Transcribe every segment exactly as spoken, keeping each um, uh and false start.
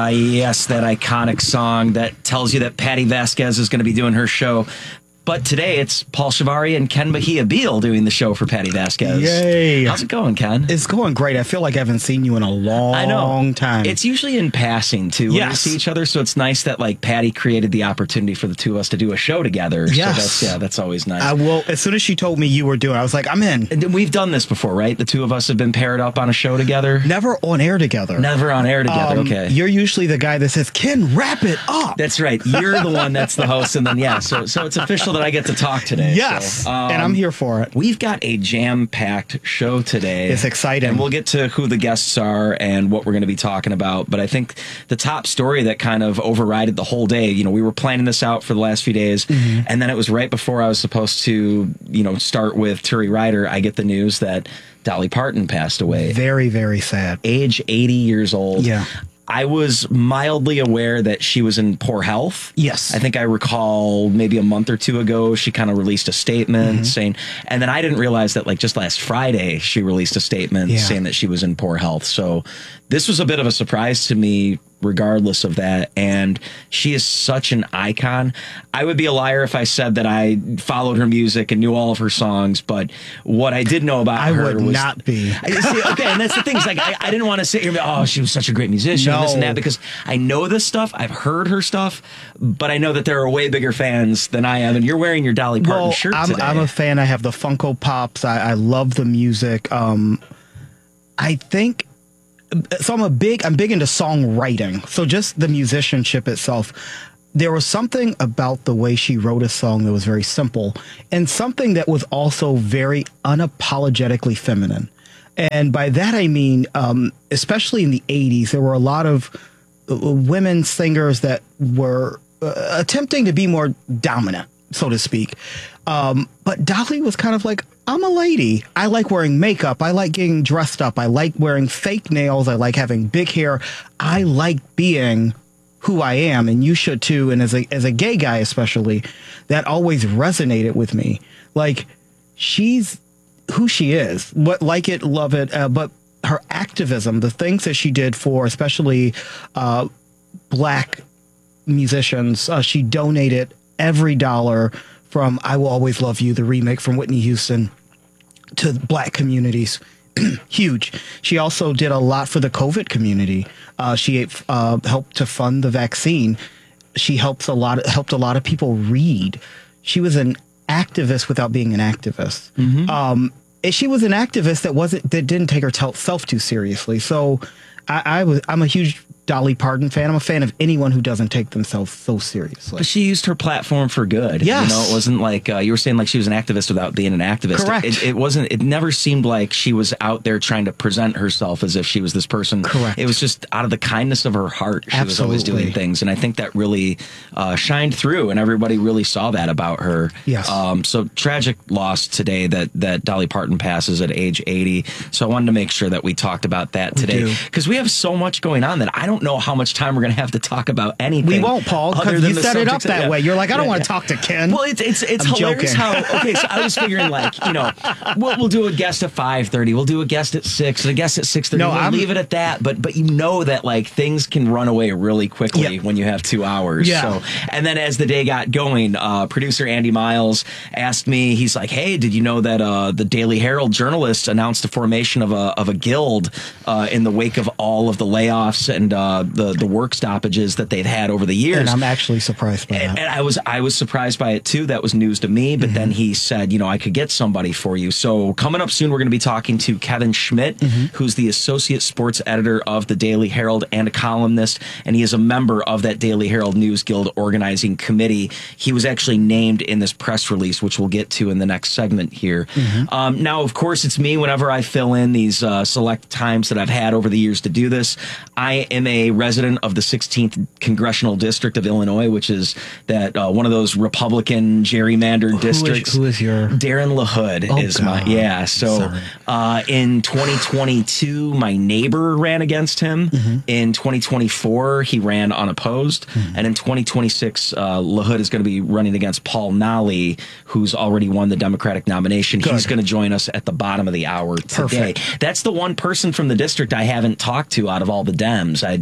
Uh, yes, that iconic song that tells you that Patty Vasquez is going to be doing her show. But today it's Paul Shivari and Ken Mejia Beal doing the show for Patty Vasquez. Yay. How's it going, Ken? It's going great. I feel like I haven't seen you in a long I know. time. It's usually in passing, too, when yes. we see each other. So it's nice that, like, Patty created the opportunity for the two of us to do a show together. Yes. So that's, yeah, that's always nice. I will. As soon as she told me you were doing it, I was like, I'm in. And we've done this before, right? The two of us have been paired up on a show together. Never on air together. Never on air together, Um, okay. You're usually the guy that says, Ken, wrap it up. That's right. You're the one that's the host. And then, yeah, so so it's official that I get to talk today. Yes, so, um, and I'm here for it. We've got a jam-packed show today. It's exciting. And we'll get to who the guests are and what we're going to be talking about. But I think the top story that kind of overrided the whole day, you know, we were planning this out for the last few days, mm-hmm. and then it was right before I was supposed to, you know, start with Turi Ryder, I get the news that Dolly Parton passed away. Very, very sad. Age eighty years old. Yeah. I was mildly aware that she was in poor health. Yes. I think I recall maybe a month or two ago, she kind of released a statement mm-hmm. saying, and then I didn't realize that like just last Friday, she released a statement yeah. saying that she was in poor health. So this was a bit of a surprise to me, regardless of that. And she is such an icon. I would be a liar if I said that I followed her music and knew all of her songs. But what I did know about I her would was not be. I, see, okay, and that's the thing. It's like I, I didn't want to sit here and be, oh, she was such a great musician, no. and this and that, because I know this stuff. I've heard her stuff, but I know that there are way bigger fans than I am. And you're wearing your Dolly Parton well, shirt I'm, today. I'm a fan. I have the Funko Pops. I, I love the music. Um, I think. So I'm a big, I'm big into songwriting. So just the musicianship itself. There was something about the way she wrote a song that was very simple and something that was also very unapologetically feminine. And by that, I mean, um, especially in the eighties, there were a lot of uh, women singers that were uh, attempting to be more dominant, so to speak. Um, but Dolly was kind of like, I'm a lady. I like wearing makeup. I like getting dressed up. I like wearing fake nails. I like having big hair. I like being who I am, and you should too. And as a as a gay guy especially, that always resonated with me. Like, she's who she is. What like it, love it. Uh, but her activism, the things that she did for especially uh, black musicians, uh, she donated every dollar from I Will Always Love You, the remake from Whitney Houston, to black communities. Huge. She also did a lot for the COVID community. Uh, she uh, helped to fund the vaccine. She helps a lot. Helped a lot of people read. She was an activist without being an activist. Mm-hmm. Um, and she was an activist that wasn't that didn't take herself too seriously. So I, I was. I'm a huge Dolly Parton fan. I'm a fan of anyone who doesn't take themselves so seriously. But she used her platform for good. Yes. You know, it wasn't like uh, you were saying like she was an activist without being an activist. Correct. It, it wasn't, it never seemed like she was out there trying to present herself as if she was this person. Correct. It was just out of the kindness of her heart. She Absolutely. was always doing things. And I think that really uh, shined through, and everybody really saw that about her. Yes. Um, so tragic loss today that, that Dolly Parton passes at age eighty. So I wanted to make sure that we talked about that today, because we have so much going on that I don't know how much time we're going to have to talk about anything. We won't, Paul, because you set it up that yeah. way. You're like, I don't yeah, want yeah. to talk to Ken. Well, it's it's it's I'm hilarious joking. how. Okay, so I was figuring like, you know, we'll, we'll do a guest at five thirty, we'll do a guest at six, and a guest at six thirty. No, we'll I'm, leave it at that. But but you know that like things can run away really quickly yep. when you have two hours. Yeah. So and then as the day got going, uh, producer Andy Miles asked me. He's like, "Hey, did you know that uh, the Daily Herald journalists announced the formation of a of a guild uh, in the wake of all of the layoffs and uh, the the work stoppages that they've had over the years?" And I'm actually surprised by and, that. and I was I was surprised by it too. That was news to me. But mm-hmm. then he said, you know, I could get somebody for you. So coming up soon, we're going to be talking to Kevin Schmidt, mm-hmm. who's the associate sports editor of the Daily Herald and a columnist, and he is a member of that Daily Herald News Guild organizing committee. He was actually named in this press release, which we'll get to in the next segment here. Mm-hmm. Um, now, of course, it's me whenever I fill in these uh, select times that I've had over the years to do this. I am a resident of the sixteenth Congressional District of Illinois, which is that uh, one of those Republican gerrymandered who districts. Is, who is your Darren LaHood oh, is God. my yeah. So uh, in twenty twenty-two, my neighbor ran against him. Mm-hmm. In twenty twenty-four, he ran unopposed, mm-hmm. and in twenty twenty-six, uh, LaHood is going to be running against Paul Nally, who's already won the Democratic nomination. Good. He's going to join us at the bottom of the hour today. Perfect. That's the one person from the district I haven't talked to out of all the Dems. I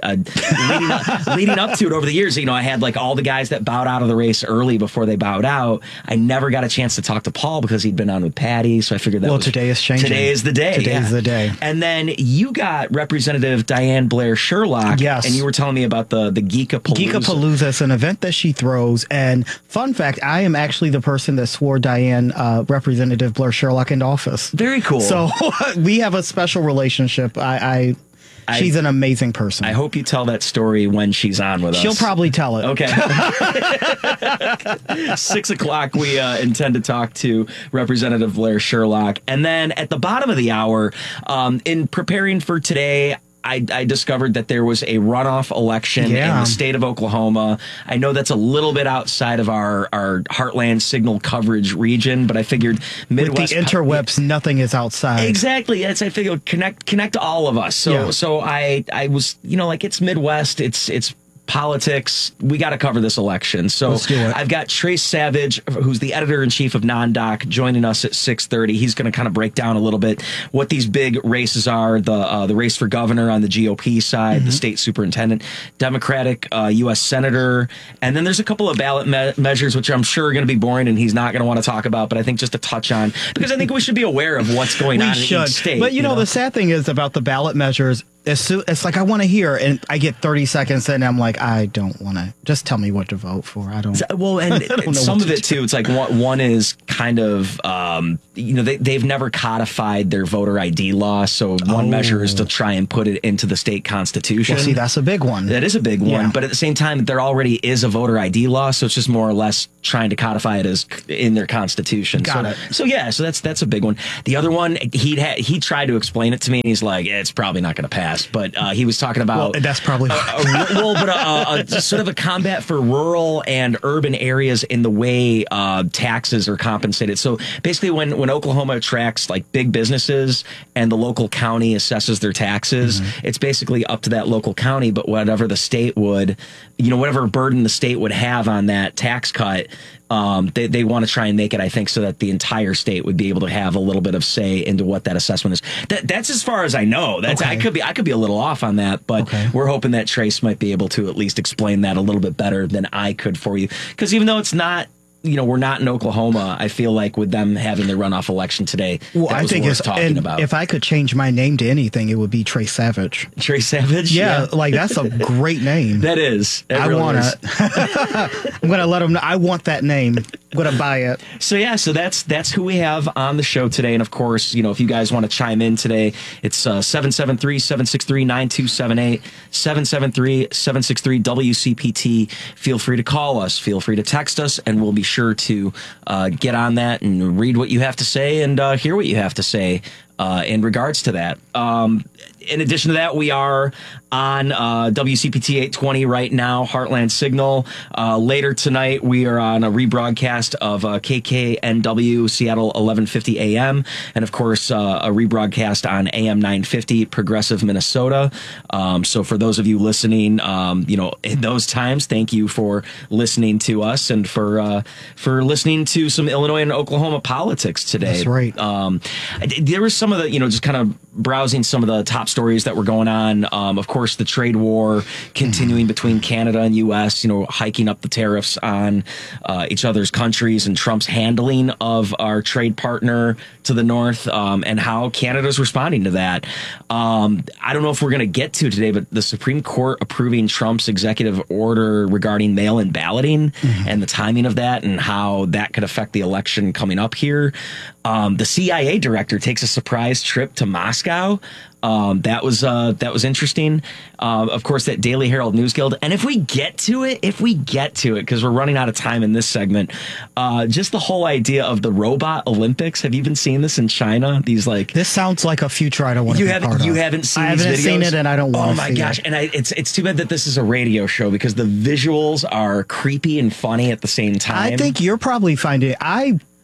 uh, leading, up, leading up to it over the years, you know, I had like all the guys that bowed out of the race early before they bowed out. I never got a chance to talk to Paul because he'd been on with Patty. So I figured that well, was, today is changing. Today is the day. Today yeah. is the day. And then you got Representative Diane Blair Sherlock. Yes. And you were telling me about the, the Geekapalooza. Geekapalooza is an event that she throws. And fun fact, I am actually the person that swore Diane, uh, Representative Blair Sherlock into office. Very cool. So we have a special relationship. I, I She's an amazing person. I hope you tell that story when she's on with us. She'll probably tell it. Okay. Six o'clock, we uh, intend to talk to Representative Blair Sherlock. And then at the bottom of the hour, um, in preparing for today, I, I discovered that there was a runoff election yeah. in the state of Oklahoma. I know that's a little bit outside of our, our Heartland signal coverage region, but I figured Midwest... With the interwebs, nothing is outside. Exactly. It's, I figured connect connect all of us. So yeah. so I I was, you know, like it's Midwest, it's it's politics. We got to cover this election. So Let's do it. I've got Trace Savage, who's the editor-in-chief of Non-Doc, joining us at six thirty. He's going to kind of break down a little bit what these big races are, the uh, the race for governor on the G O P side, mm-hmm. the state superintendent, Democratic uh, U S senator, and then there's a couple of ballot me- measures, which I'm sure are going to be boring and he's not going to want to talk about, but I think just to touch on, because I think we should be aware of what's going we on should. in each state. But, you, you know, know, the sad thing is about the ballot measures, It's, so, it's like I want to hear, and I get thirty seconds, and I'm like, I don't want to. Just tell me what to vote for. I don't. Well, and, don't and some of it too. It's like one, one is kind of, um, you know, they they've never codified their voter I D law, so one oh. measure is to try and put it into the state constitution. Well, see, that's a big one. That is a big one, yeah. but at the same time, there already is a voter I D law, so it's just more or less trying to codify it as in their constitution. Got so, it. So yeah, so that's that's a big one. The other one, he had he tried to explain it to me, and he's like, it's probably not going to pass, but uh, he was talking about well, that's probably a, a, well, but a, a, sort of a combat for rural and urban areas in the way uh, taxes are compensated. So basically, when when Oklahoma attracts like big businesses and the local county assesses their taxes, mm-hmm. it's basically up to that local county. But whatever the state would, you know, whatever burden the state would have on that tax cut. Um, they, they want to try and make it, I think, so that the entire state would be able to have a little bit of say into what that assessment is. That, that's as far as I know. That's okay. I could be I could be a little off on that, but okay. we're hoping that Trace might be able to at least explain that a little bit better than I could for you. Because even though it's not, you know, we're not in Oklahoma, I feel like with them having the runoff election today, well, that I was think worth it's talking and about. If I could change my name to anything, it would be Trace Savage. Trace Savage? Yeah, yeah. like that's a great name. That is. That I really want is. it. I'm gonna let them know. I want that name. I'm gonna buy it. So yeah, so that's that's who we have on the show today, and of course, you know, if you guys want to chime in today, it's uh, seven seven three, seven six three, nine two seven eight, seven seven three, seven six three, W C P T. Feel free to call us. Feel free to text us, and we'll be sure to uh, get on that and read what you have to say and uh, hear what you have to say uh, in regards to that. Um, in addition to that, we are on uh, W C P T eight twenty right now, Heartland Signal. Uh, later tonight, we are on a rebroadcast of uh, K K N W Seattle eleven fifty A M, and of course, uh, a rebroadcast on A M nine fifty Progressive Minnesota. Um, so for those of you listening, um, you know, in those times, thank you for listening to us and for uh, for listening to some Illinois and Oklahoma politics today. That's right. Um, there was some of the, you know, just kind of browsing some of the top stories that were going on. Um, of course, the trade war continuing between Canada and U S, you know, hiking up the tariffs on uh, each other's countries, and Trump's handling of our trade partner to the north, um, and how Canada's responding to that. Um, I don't know if we're going to get to today, but the Supreme Court approving Trump's executive order regarding mail-in balloting mm-hmm. and the timing of that and how that could affect the election coming up here. Um, the C I A director takes a surprise trip to Moscow. Um, that was uh, that was interesting. Uh, of course, that Daily Herald News Guild. And if we get to it, if we get to it, because we're running out of time in this segment, uh, just the whole idea of the robot Olympics. Have you been seeing this in China? These like this sounds like a future I don't want to you be haven't part you of. haven't seen I these haven't videos? seen it, and I don't want to. Oh my see gosh! it. And I, it's it's too bad that this is a radio show because the visuals are creepy and funny at the same time. I think you're probably finding. I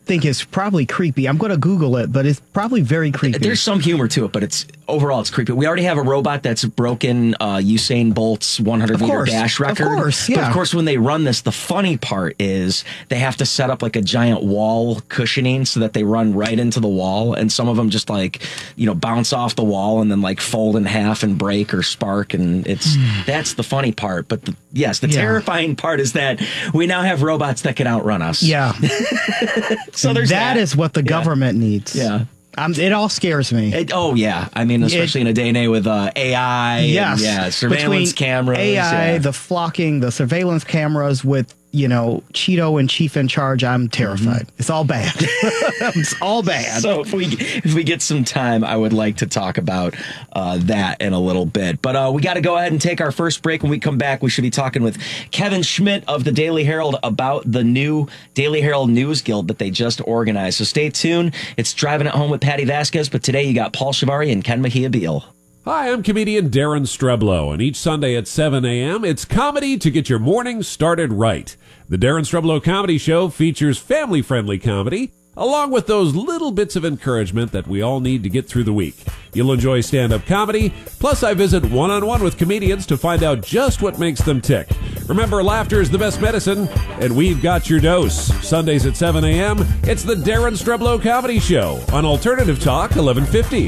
think is probably creepy. I'm going to Google it, but it's probably very creepy. There's some humor to it, but it's overall it's creepy. We already have a robot that's broken uh, Usain Bolt's one hundred meter dash record. Of course, yeah. But of course, when they run this, the funny part is they have to set up like a giant wall cushioning so that they run right into the wall, and some of them just like you know bounce off the wall and then like fold in half and break or spark, and it's that's the funny part. But the, yes, the Yeah. terrifying part is that we now have robots that can outrun us. Yeah. So there's that that. is what the Yeah. government needs. Yeah. Um, it all scares me. It, oh yeah, I mean, especially It- in a day and age with uh, A I, Yes. and, yeah, surveillance Between cameras, A I, yeah. the flocking, the surveillance cameras with, you know, Cheeto and Chief in charge. I'm terrified. It's all bad. It's all bad. So if we if we get some time, I would like to talk about uh, that in a little bit. But uh, we got to go ahead and take our first break. When we come back, we should be talking with Kevin Schmidt of the Daily Herald about the new Daily Herald News Guild that they just organized. So stay tuned. It's Driving It Home with Patty Vasquez, but today you got Paul Shivari and Ken Mejia Beal. Hi, I'm comedian Darren Streblow, and each Sunday at seven a.m., it's comedy to get your morning started right. The Darren Streblow Comedy Show features family-friendly comedy, along with those little bits of encouragement that we all need to get through the week. You'll enjoy stand-up comedy, plus I visit one-on-one with comedians to find out just what makes them tick. Remember, laughter is the best medicine, and we've got your dose. Sundays at seven a.m., it's the Darren Streblow Comedy Show on Alternative Talk eleven fifty.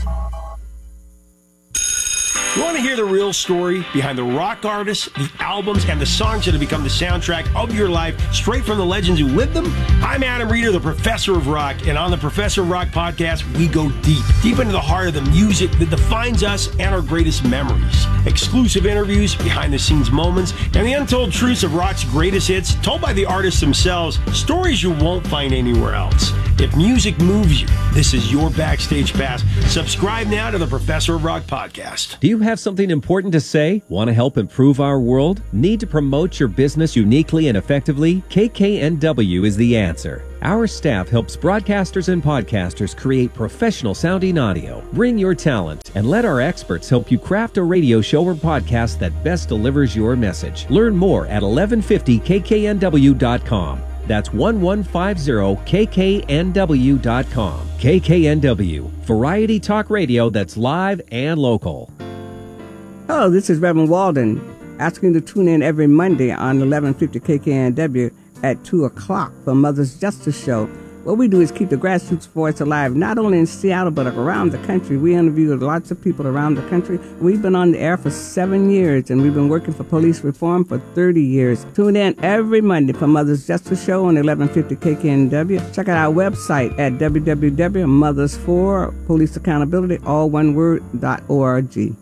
You want to hear the real story behind the rock artists, the albums, and the songs that have become the soundtrack of your life, straight from the legends who lived them? I'm Adam Reeder, the Professor of Rock, and on the Professor of Rock podcast, we go deep, deep into the heart of the music that defines us and our greatest memories. Exclusive interviews, behind-the-scenes moments, and the untold truths of rock's greatest hits, told by the artists themselves, stories you won't find anywhere else. If music moves you, this is your backstage pass. Subscribe now to the Professor of Rock podcast. Do you have something important to say? Want to help improve our world? Need to promote your business uniquely and effectively? K K N W is the answer. Our staff helps broadcasters and podcasters create professional sounding audio. Bring your talent and let our experts help you craft a radio show or podcast that best delivers your message. Learn more at eleven fifty K K N W dot com. That's eleven fifty K K N W dot com. K K N W, variety talk radio that's live and local. Hello, this is Reverend Walden, asking you to tune in every Monday on eleven fifty K K N W at two o'clock for Mother's Justice Show. What we do is keep the grassroots voice alive, not only in Seattle, but around the country. We interview lots of people around the country. We've been on the air for seven years, and we've been working for police reform for thirty years. Tune in every Monday for Mother's Justice Show on eleven fifty K K N W. Check out our website at w w w dot mothers for police accountability, all one word, dot org.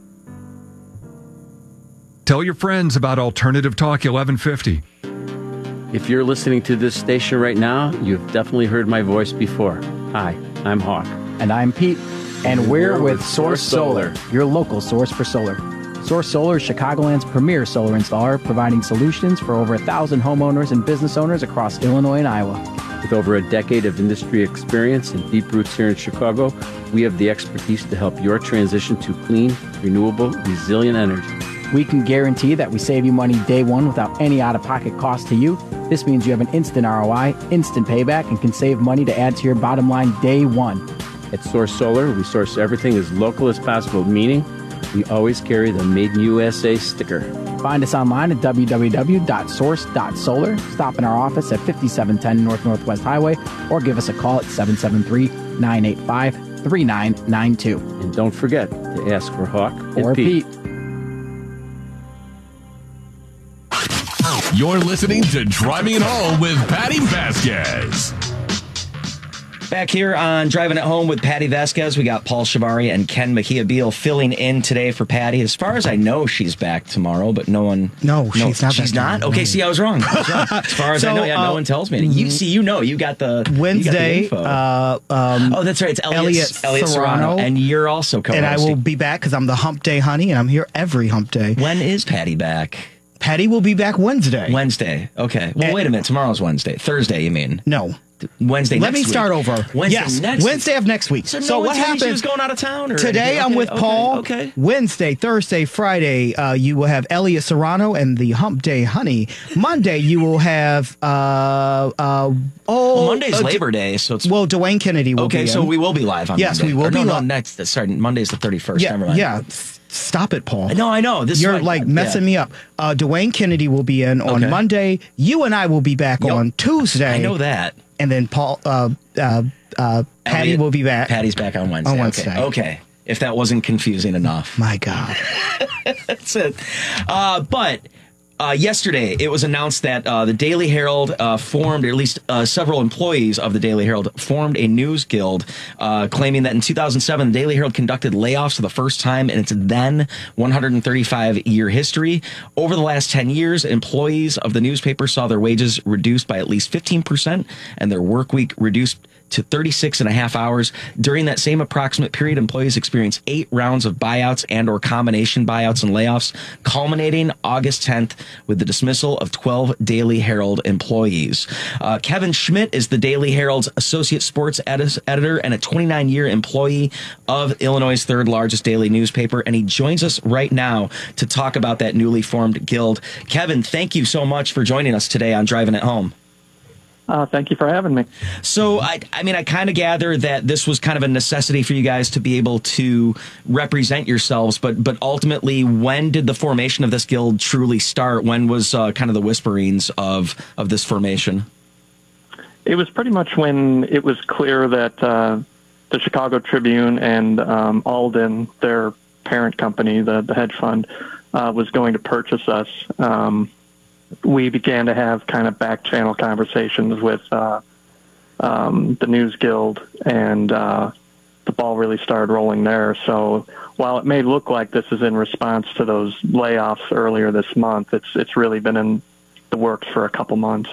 Tell your friends about Alternative Talk eleven fifty. If you're listening to this station right now, you've definitely heard my voice before. Hi, I'm Hawk. And I'm Pete. And we're with Source Solar, your local source for solar. Source Solar is Chicagoland's premier solar installer, providing solutions for over a thousand homeowners and business owners across Illinois and Iowa. With over a decade of industry experience and deep roots here in Chicago, we have the expertise to help your transition to clean, renewable, resilient energy. We can guarantee that we save you money day one without any out-of-pocket cost to you. This means you have an instant R O I, instant payback, and can save money to add to your bottom line day one. At Source Solar, we source everything as local as possible, meaning we always carry the Made in U S A sticker. Find us online at w w w dot source dot solar. Stop in our office at fifty-seven ten North Northwest Highway, or give us a call at seven seven three, nine eight five, three nine nine two. And don't forget to ask for Hawk Or and Pete. Pete. You're listening to Driving It Home with Patty Vasquez. Back here on Driving It Home with Patty Vasquez, we got Paul Shivari and Ken Mejia Beal filling in today for Patty. As far as I know, she's back tomorrow, but no one... No, she's not She's back not? Okay, tomorrow. see, I was wrong. I was wrong. As far as I So, know, yeah, uh, no one tells me. You see, you know, you got the Wednesday, You got the info. uh, um, oh, that's right. It's Elliot, Elliot Elliot Serrano. Serrano. And you're also co-hosting. and I will be back because I'm the hump day honey, and I'm here every hump day. When is Patty back? Patty will be back Wednesday. Wednesday. Okay. Well, And- wait a minute. Tomorrow's Wednesday. Thursday, you mean? No. Wednesday. Let next me start week. over. Wednesday yes, next Wednesday of next week. So, So, no what one told me happened? She was going out of town. Or Today anything? I'm Okay, with okay, Paul. Okay. Wednesday, Thursday, Friday, uh, you will have Elliot Serrano and the Hump Day Honey. Monday, you will have uh, uh, oh Well, Monday's uh, Labor Day, so it's well, Dwayne Kennedy will okay. be So in. we will be live on. Yes, Monday. we will Or be no, no, live. next. Sorry, Monday's the thirty-first. Yeah, Never mind. yeah. S- Stop it, Paul. No, I know. This is You're what- like messing yeah. me up. Uh, Dwayne Kennedy will be in on Okay. Monday. You and I will be back Yep. on Tuesday. I know that. And then Paul, uh, uh, uh, Patty Elliot- will be back. Patty's back on Wednesday. On Wednesday. Okay. okay. If that wasn't confusing enough. My God. That's it. Uh, but uh, yesterday, it was announced that uh, the Daily Herald uh, formed, or at least uh, several employees of the Daily Herald formed a news guild, uh, claiming that in two thousand seven, the Daily Herald conducted layoffs for the first time in its then one hundred thirty-five year history. Over the last ten years, employees of the newspaper saw their wages reduced by at least fifteen percent and their work week reduced to thirty-six and a half hours. During that same approximate period, employees experienced eight rounds of buyouts and or combination buyouts and layoffs, culminating August tenth with the dismissal of twelve Daily Herald employees. Uh, Kevin Schmidt is the Daily Herald's associate sports edis- editor and a twenty-nine year employee of Illinois' third largest daily newspaper, and he joins us right now to talk about that newly formed guild. Kevin, thank you so much for joining us today on Driving It Home. Uh, thank you for having me. So, I, I mean, I kind of gather that this was kind of a necessity for you guys to be able to represent yourselves. But, but ultimately, when did the formation of this guild truly start? When was uh, kind of the whisperings of of this formation? It was pretty much when it was clear that uh, the Chicago Tribune and um, Alden, their parent company, the, the hedge fund, uh, was going to purchase us. Um, we began to have kind of back channel conversations with uh, um, the News Guild, and uh, the ball really started rolling there. So while it may look like this is in response to those layoffs earlier this month, it's it's really been in the works for a couple months.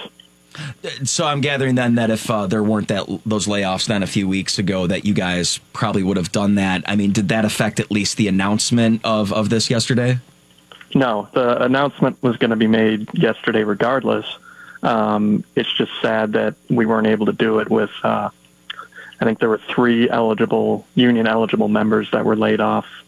So I'm gathering then that if uh, there weren't that those layoffs then a few weeks ago, that you guys probably would have done that. I mean, did that affect at least the announcement of, of this yesterday? No, the announcement was going to be made yesterday regardless. Um, it's just sad that we weren't able to do it with, uh, I think there were three eligible, union eligible members that were laid off